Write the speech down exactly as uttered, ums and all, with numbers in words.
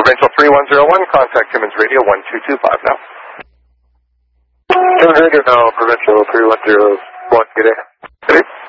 Provincial three one zero one, contact Timmins Radio one two two five now. Timmins Radio now, Provincial three one zero one, good day. Good day.